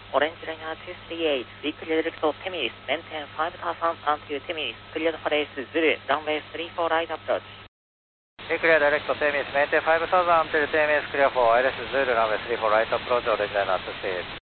Orange liner 238, we clear direct to Temis, maintain 5000 until Temis, clear the place Zulu, runway 34 right approach. We clear direct to Temis, maintain 5000 until Temis, clear for ILS Zulu, runway 34 right approach, orange liner 238.